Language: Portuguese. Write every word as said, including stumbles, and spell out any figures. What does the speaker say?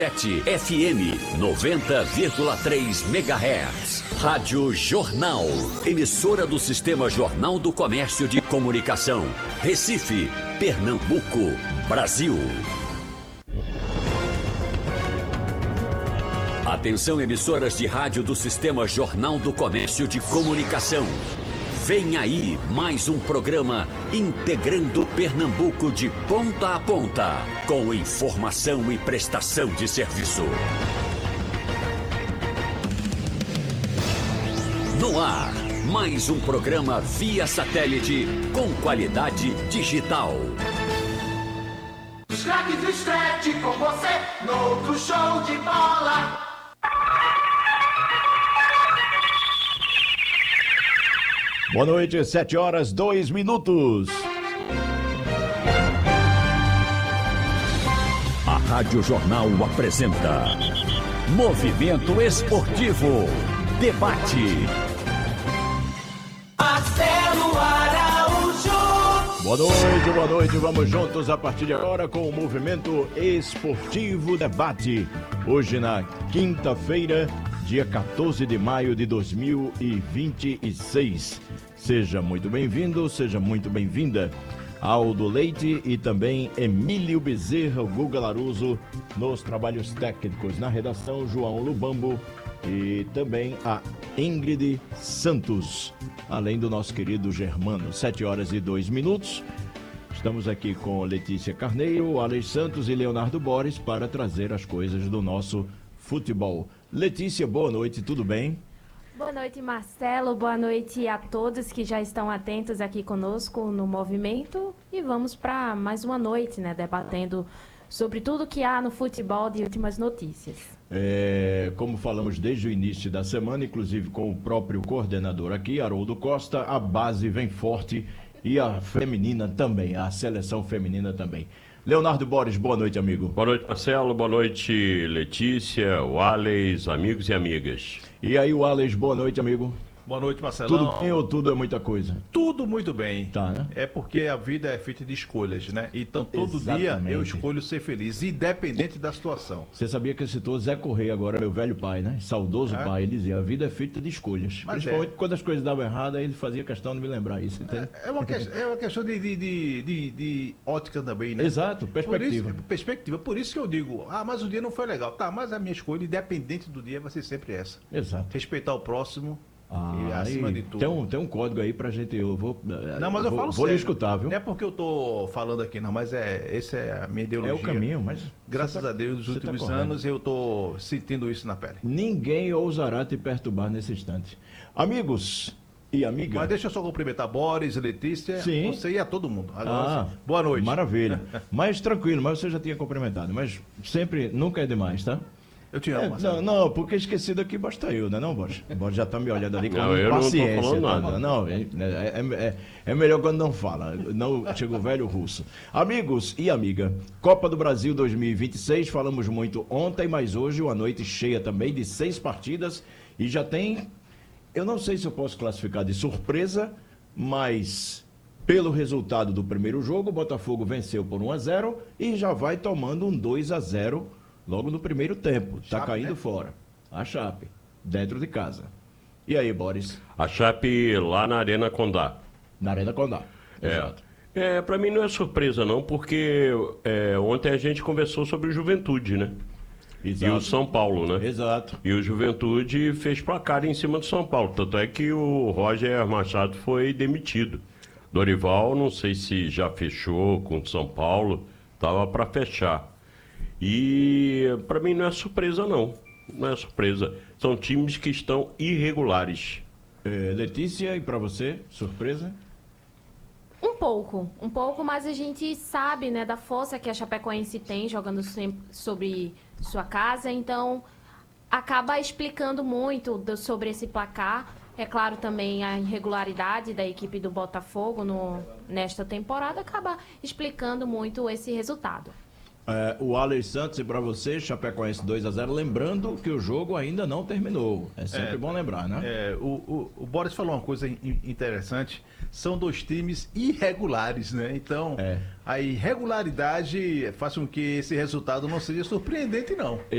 sete F M noventa vírgula três megahertz. Rádio Jornal. Emissora do Sistema Jornal do Comércio de Comunicação. Recife, Pernambuco, Brasil. Atenção, emissoras de rádio do Sistema Jornal do Comércio de Comunicação. Vem aí mais um programa integrando Pernambuco de ponta a ponta, com informação e prestação de serviço. No ar, mais um programa via satélite com qualidade digital. Os craques do Scratch com você, no outro show de bola. Boa noite, sete horas, dois minutos. A Rádio Jornal apresenta Movimento Esportivo. Debate. Marcelo Araújo. Boa noite, boa noite. Vamos juntos a partir de agora com o Movimento Esportivo Debate. Hoje na quinta-feira, dia quatorze de maio de dois mil e vinte e seis. Seja muito bem-vindo, seja muito bem-vinda. Aldo Leite e também Emílio Bezerra, o Guga Laruso, nos trabalhos técnicos. Na redação, João Lubambo e também a Ingrid Santos, além do nosso querido Germano. Sete horas e dois minutos. Estamos aqui com Letícia Carneiro, Alex Santos e Leonardo Borges para trazer as coisas do nosso futebol. Letícia, boa noite, tudo bem? Boa noite, Marcelo. Boa noite a todos que já estão atentos aqui conosco no Movimento. E vamos para mais uma noite, né, debatendo sobre tudo que há no futebol de últimas notícias. É, como falamos desde o início da semana, inclusive com o próprio coordenador aqui, Haroldo Costa, a base vem forte e a feminina também, a seleção feminina também. Leonardo Borges, boa noite, amigo. Boa noite, Marcelo. Boa noite, Letícia, Wallace, amigos e amigas. E aí, Wallace, boa noite, amigo. Boa noite, Marcelão. Tudo bem ou tudo é muita coisa? Tudo muito bem. Tá, né? É porque a vida é feita de escolhas, né? Então, todo Exatamente. dia eu escolho ser feliz, independente da situação. Você sabia que citou Zé Correia agora, meu velho pai, né? Saudoso É? pai. Ele dizia, a vida é feita de escolhas. Mas Principalmente é. quando as coisas davam errado, aí ele fazia questão de me lembrar isso, entende? É, é uma, que, é uma questão de, de, de, de, de ótica também, né? Exato, perspectiva. Por isso, perspectiva. Por isso que eu digo, ah, mas o dia não foi legal. Tá, mas a minha escolha, independente do dia, vai ser sempre essa. Exato. Respeitar o próximo. Ah, E acima de tudo. Tem um, tem um código aí pra gente, eu vou... Não, mas eu vou, falo Vou lhe sério. escutar, viu? Não é porque eu tô falando aqui, não, mas é, esse é a minha ideologia. É o caminho, mas... Graças você tá- a Deus, nos você tá últimos correto. anos eu tô sentindo isso na pele. Ninguém ousará te perturbar nesse instante. Amigos e amigas... Mas deixa eu só cumprimentar Boris, Letícia, Sim. você e a todo mundo. Agora, Ah, sim. Boa noite. Maravilha. Mas tranquilo, mas você já tinha cumprimentado. Mas sempre, nunca é demais, tá? Eu te amo, É, Marcelo. não, não, porque esquecido aqui basta eu, né, não, Borges? O Borges já tá me olhando ali com Não, eu não tô paciência. falando tá? nada. Não, é, é, é, é melhor quando não fala. Não chega o velho russo. Amigos e amiga, Copa do Brasil dois mil e vinte e seis, falamos muito ontem, mas hoje uma noite cheia também de seis partidas e já tem, eu não sei se eu posso classificar de surpresa, mas pelo resultado do primeiro jogo, o Botafogo venceu por um a zero e já vai tomando um dois a zero logo no primeiro tempo. Tá Chape, caindo né? fora. A Chape, dentro de casa. E aí, Boris? A Chape lá na Arena Condá. Na Arena Condá. É, é para mim não é surpresa não, porque é, ontem a gente conversou sobre o Juventude, né? Exato. E o São Paulo, né? Exato. E o Juventude fez placar em cima do São Paulo. Tanto é que o Roger Machado foi demitido. Dorival, não sei se já fechou com o São Paulo, tava para fechar. E para mim não é surpresa não, não é surpresa. São times que estão irregulares. É, Letícia, e para você, surpresa? Um pouco, um pouco, mas a gente sabe, né, da força que a Chapecoense tem jogando sempre sobre sua casa, então acaba explicando muito do- sobre esse placar. É claro também a irregularidade da equipe do Botafogo no, nesta temporada acaba explicando muito esse resultado. É, o Alex Santos, e para você, Chapecoense dois a zero, lembrando que o jogo ainda não terminou. É sempre É, bom lembrar, né? É, o, o, o Boris falou uma coisa in- interessante. São dois times irregulares, né? Então, É. a irregularidade faz com que esse resultado não seja surpreendente, não.